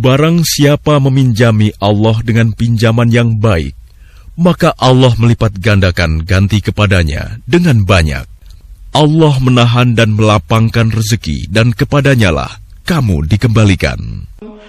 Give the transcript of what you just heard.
Barang siapa meminjami Allah dengan pinjaman yang baik, maka Allah melipat gandakan ganti kepadanya dengan banyak. Allah menahan dan melapangkan rezeki, dan kepadanyalah kamu dikembalikan.